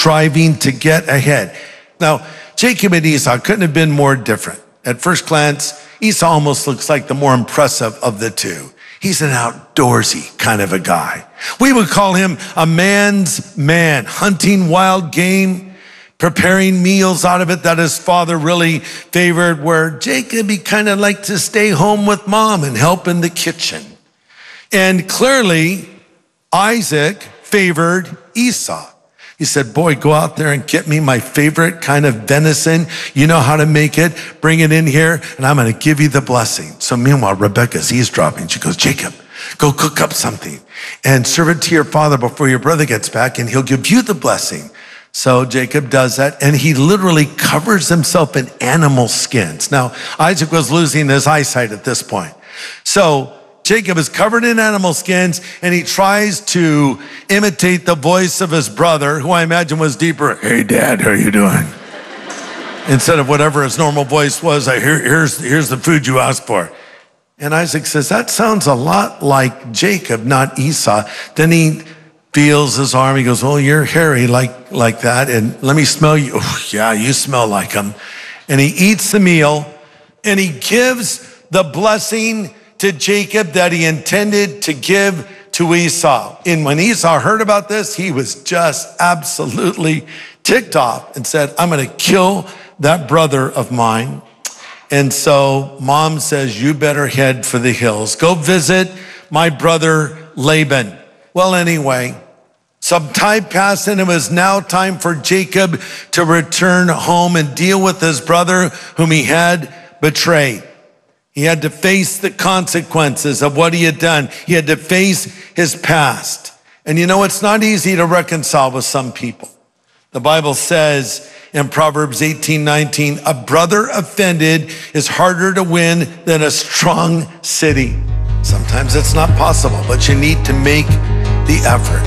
striving to get ahead. Now, Jacob and Esau couldn't have been more different. At first glance, Esau almost looks like the more impressive of the two. He's an outdoorsy kind of a guy. We would call him a man's man, hunting wild game, preparing meals out of it that his father really favored, where Jacob, he kind of liked to stay home with mom and help in the kitchen. And clearly, Isaac favored Esau. He said, boy, go out there and get me my favorite kind of venison. You know how to make it. Bring it in here, and I'm going to give you the blessing. So meanwhile, Rebecca's eavesdropping. She goes, Jacob, go cook up something and serve it to your father before your brother gets back, and he'll give you the blessing. So Jacob does that, and he literally covers himself in animal skins. Now, Isaac was losing his eyesight at this point. So Jacob is covered in animal skins, and he tries to imitate the voice of his brother, who I imagine was deeper. Hey, Dad, how are you doing? Instead of whatever his normal voice was, here's the food you asked for. And Isaac says, that sounds a lot like Jacob, not Esau. Then he feels his arm. He goes, oh, you're hairy like that. And let me smell you. Oh, yeah, you smell like him. And he eats the meal, and he gives the blessing to Jacob that he intended to give to Esau. And when Esau heard about this, he was just absolutely ticked off and said, I'm going to kill that brother of mine. And so mom says, you better head for the hills. Go visit my brother Laban. Well, anyway, some time passed, and it was now time for Jacob to return home and deal with his brother whom he had betrayed. He had to face the consequences of what he had done. He had to face his past. And you know, it's not easy to reconcile with some people. The Bible says in Proverbs 18:19, a brother offended is harder to win than a strong city. Sometimes it's not possible, but you need to make the effort.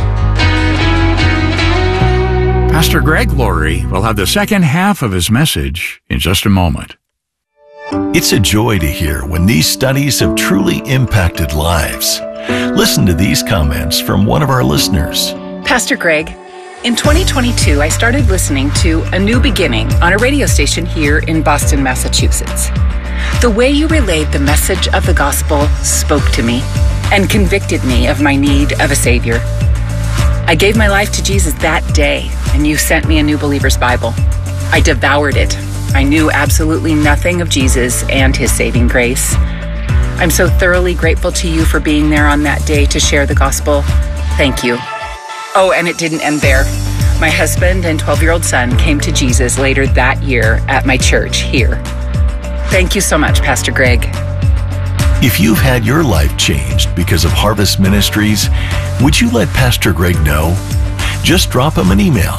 Pastor Greg Laurie will have the second half of his message in just a moment. It's a joy to hear when these studies have truly impacted lives. Listen to these comments from one of our listeners. Pastor Greg, in 2022, I started listening to A New Beginning on a radio station here in Boston, Massachusetts. The way you relayed the message of the gospel spoke to me and convicted me of my need of a Savior. I gave my life to Jesus that day, and you sent me a New Believer's Bible. I devoured it. I knew absolutely nothing of Jesus and his saving grace. I'm so thoroughly grateful to you for being there on that day to share the gospel. Thank you. Oh, and it didn't end there. My husband and 12-year-old son came to Jesus later that year at my church here. Thank you so much, Pastor Greg. If you've had your life changed because of Harvest Ministries, would you let Pastor Greg know? Just drop him an email,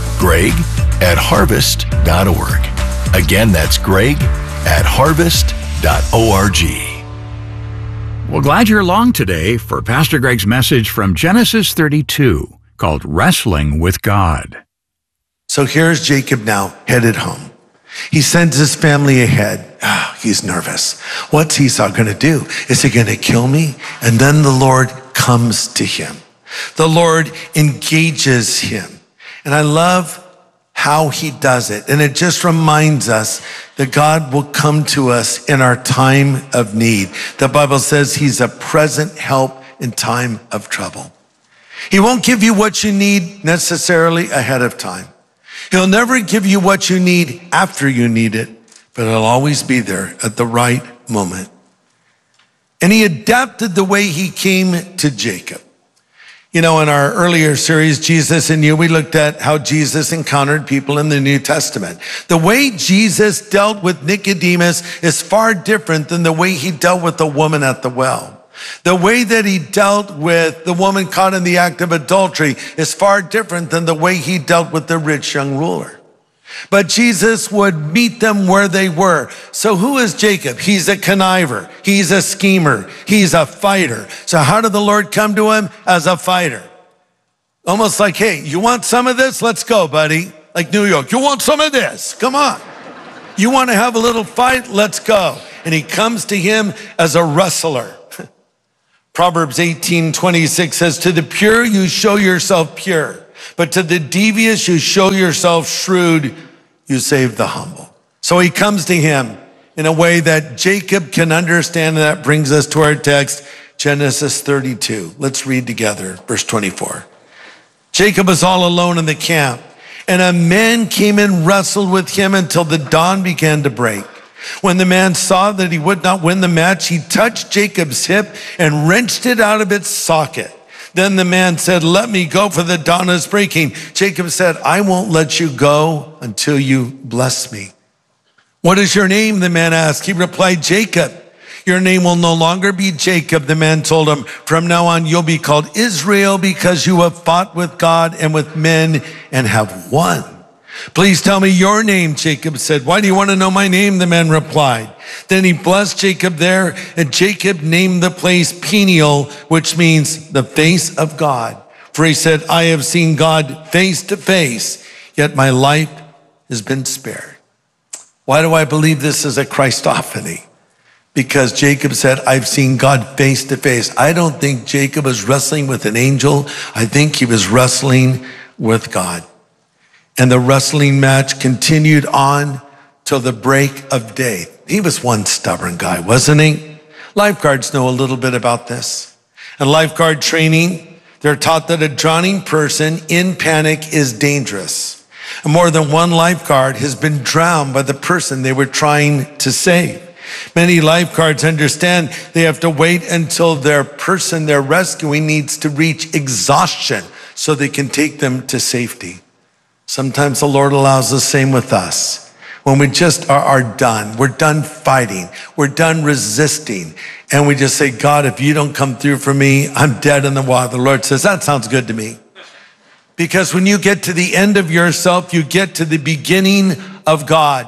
greg@harvest.org. Again, that's greg@harvest.org. Well, glad you're along today for Pastor Greg's message from Genesis 32 called Wrestling with God. So here's Jacob now headed home. He sends his family ahead. He's nervous. What's Esau going to do? Is he going to kill me? And then the Lord comes to him. The Lord engages him. And I love how he does it. And it just reminds us that God will come to us in our time of need. The Bible says he's a present help in time of trouble. He won't give you what you need necessarily ahead of time. He'll never give you what you need after you need it, but it'll always be there at the right moment. And he adapted the way he came to Jacob. You know, in our earlier series, Jesus and You, we looked at how Jesus encountered people in the New Testament. The way Jesus dealt with Nicodemus is far different than the way he dealt with the woman at the well. The way that he dealt with the woman caught in the act of adultery is far different than the way he dealt with the rich young ruler. But Jesus would meet them where they were. So who is Jacob? He's a conniver. He's a schemer. He's a fighter. So how did the Lord come to him? As a fighter. Almost like, hey, you want some of this? Let's go, buddy. Like New York. You want some of this? Come on. You want to have a little fight? Let's go. And he comes to him as a wrestler. Proverbs 18:26 says, to the pure you show yourself pure, But to the devious, you show yourself shrewd, you save the humble. So he comes to him in a way that Jacob can understand, and that brings us to our text, Genesis 32. Let's read together, verse 24. Jacob was all alone in the camp, and a man came and wrestled with him until the dawn began to break. When the man saw that he would not win the match, he touched Jacob's hip and wrenched it out of its socket. Then the man said, "Let me go, for the dawn is breaking." Jacob said, "I won't let you go until you bless me." "What is your name?" the man asked. He replied, "Jacob." "Your name will no longer be Jacob," the man told him. "From now on, you'll be called Israel, because you have fought with God and with men and have won." "Please tell me your name," Jacob said. "Why do you want to know my name?" the man replied. Then he blessed Jacob there, and Jacob named the place Peniel, which means the face of God. For he said, "I have seen God face to face, yet my life has been spared." Why do I believe this is a Christophany? Because Jacob said, "I've seen God face to face." I don't think Jacob was wrestling with an angel. I think he was wrestling with God. And the wrestling match continued on till the break of day. He was one stubborn guy, wasn't he? Lifeguards know a little bit about this. In lifeguard training, they're taught that a drowning person in panic is dangerous. And more than one lifeguard has been drowned by the person they were trying to save. Many lifeguards understand they have to wait until their person they're rescuing needs to reach exhaustion so they can take them to safety. Sometimes the Lord allows the same with us. When we just are done, we're done fighting, we're done resisting, and we just say, "God, if you don't come through for me, I'm dead in the water." The Lord says, "That sounds good to me." Because when you get to the end of yourself, you get to the beginning of God.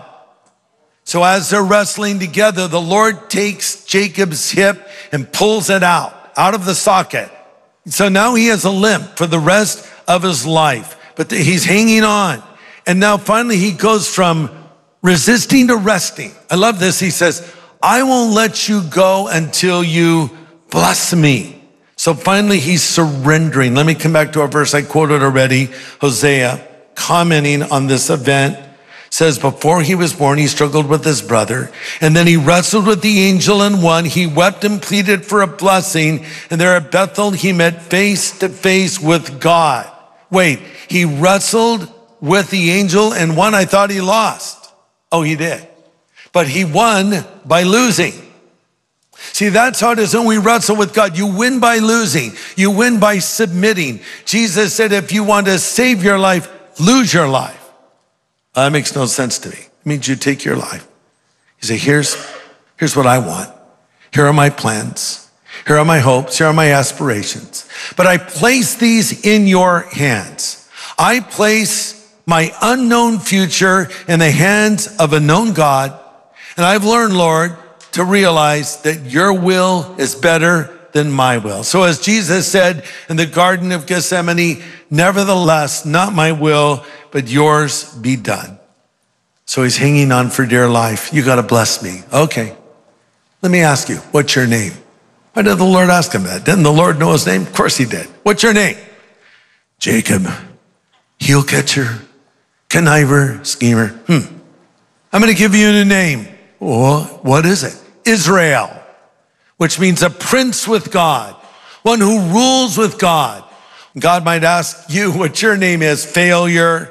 So as they're wrestling together, the Lord takes Jacob's hip and pulls it out of the socket. So now he has a limp for the rest of his life, but he's hanging on. And now finally he goes from resisting to resting. I love this. He says, "I won't let you go until you bless me." So finally he's surrendering. Let me come back to our verse I quoted already. Hosea, commenting on this event, says, "Before he was born, he struggled with his brother, and then he wrestled with the angel and won. He wept and pleaded for a blessing, and there at Bethel he met face to face with God." Wait, he wrestled with the angel and won? I thought he lost. Oh, he did. But he won by losing. See, that's how it is when we wrestle with God. You win by losing. You win by submitting. Jesus said, if you want to save your life, lose your life. That makes no sense to me. It means you take your life. You say, here's what I want. Here are my plans. Here are my hopes. Here are my aspirations. But I place these in your hands. I place my unknown future in the hands of a known God. And I've learned, Lord, to realize that your will is better than my will. So as Jesus said in the Garden of Gethsemane, "Nevertheless, not my will, but yours be done." So he's hanging on for dear life. "You got to bless me." Okay. Let me ask you, what's your name? Why did the Lord ask him that? Didn't the Lord know his name? Of course he did. What's your name? Jacob. Heel catcher, conniver, schemer. I'm going to give you a name. Well, what is it? Israel, which means a prince with God, one who rules with God. God might ask you what your name is. Failure.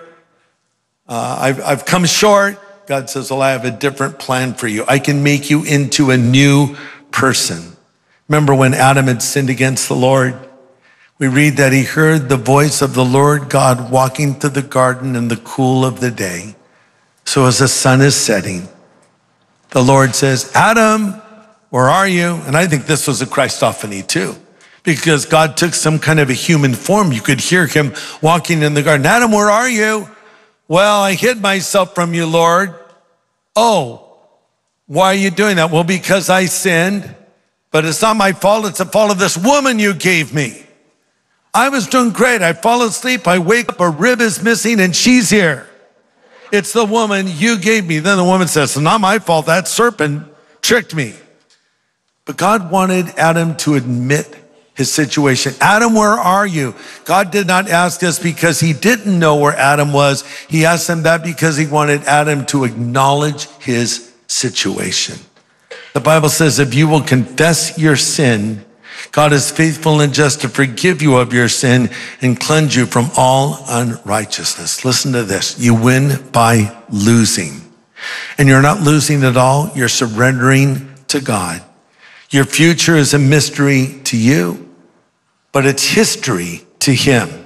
I've come short. God says, well, I have a different plan for you. I can make you into a new person. Remember when Adam had sinned against the Lord? We read that he heard the voice of the Lord God walking through the garden in the cool of the day. So as the sun is setting, the Lord says, Adam, where are you? And I think this was a Christophany too, because God took some kind of a human form. You could hear him walking in the garden. Adam, where are you? Well, I hid myself from you, Lord. Oh, why are you doing that? Well, because I sinned, but it's not my fault. It's the fault of this woman you gave me. I was doing great. I fall asleep. I wake up, a rib is missing, and she's here. It's the woman you gave me. Then the woman says, it's not my fault. That serpent tricked me. But God wanted Adam to admit his situation. Adam, where are you? God did not ask us because he didn't know where Adam was. He asked him that because he wanted Adam to acknowledge his situation. The Bible says, if you will confess your sin, God is faithful and just to forgive you of your sin and cleanse you from all unrighteousness. Listen to this. You win by losing. And you're not losing at all. You're surrendering to God. Your future is a mystery to you, but it's history to him.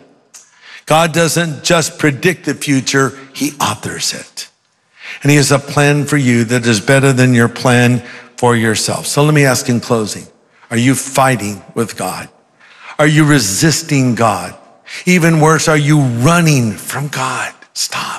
God doesn't just predict the future, he authors it. And he has a plan for you that is better than your plan for yourself. So let me ask in closing, are you fighting with God? Are you resisting God? Even worse, are you running from God? Stop.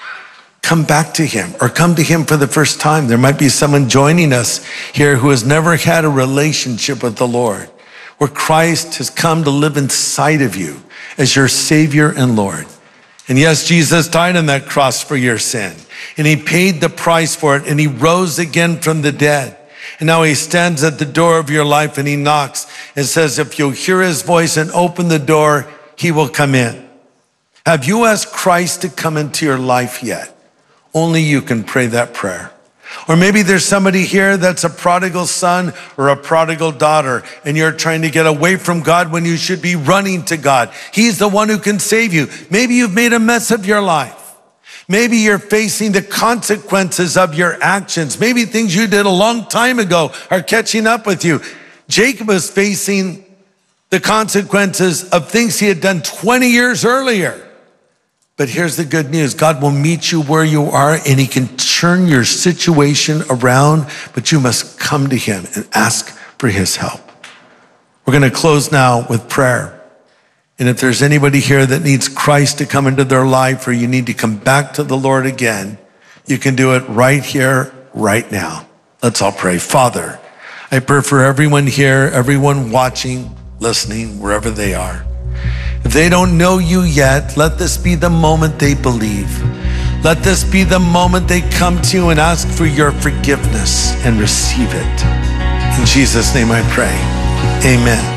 Come back to him or come to him for the first time. There might be someone joining us here who has never had a relationship with the Lord, where Christ has come to live inside of you as your Savior and Lord. And yes, Jesus died on that cross for your sin, and he paid the price for it, and he rose again from the dead. And now he stands at the door of your life and he knocks and says, if you'll hear his voice and open the door, he will come in. Have you asked Christ to come into your life yet? Only you can pray that prayer. Or maybe there's somebody here that's a prodigal son or a prodigal daughter, and you're trying to get away from God when you should be running to God. He's the one who can save you. Maybe you've made a mess of your life. Maybe you're facing the consequences of your actions. Maybe things you did a long time ago are catching up with you. Jacob was facing the consequences of things he had done 20 years earlier. But here's the good news. God will meet you where you are, and he can turn your situation around, but you must come to him and ask for his help. We're going to close now with prayer. And if there's anybody here that needs Christ to come into their life, or you need to come back to the Lord again, you can do it right here, right now. Let's all pray. Father, I pray for everyone here, everyone watching, listening, wherever they are. If they don't know you yet, let this be the moment they believe. Let this be the moment they come to you and ask for your forgiveness and receive it. In Jesus' name I pray. Amen.